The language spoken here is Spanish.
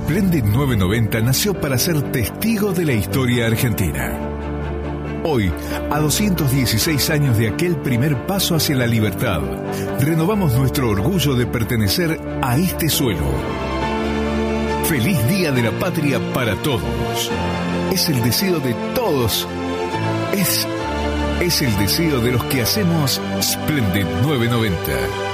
Splendid 990 nació para ser testigo de la historia argentina. Hoy, a 216 años de aquel primer paso hacia la libertad, renovamos nuestro orgullo de pertenecer a este suelo. Feliz Día de la Patria para todos. Es el deseo de todos. Es el deseo de los que hacemos Splendid 990.